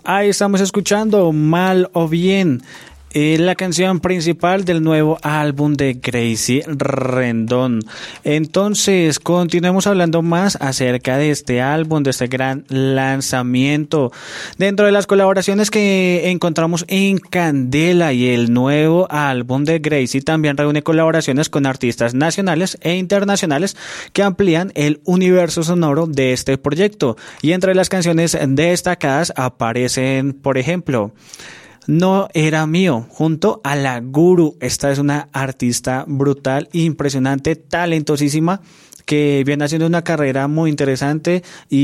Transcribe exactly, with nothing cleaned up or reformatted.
Ahí estamos escuchando Mal o Bien, eh, la canción principal del nuevo álbum de Gracie Rendón. Entonces, continuemos hablando más acerca de este álbum, de este gran lanzamiento. Dentro de las colaboraciones que encontramos en Candela y el nuevo álbum de Gracie, también reúne colaboraciones con artistas nacionales e internacionales que amplían el universo sonoro de este proyecto. Y entre las canciones destacadas aparecen, por ejemplo, No Era Mío, junto a La Guru. Esta es una artista brutal, impresionante, talentosísima, que viene haciendo una carrera muy interesante y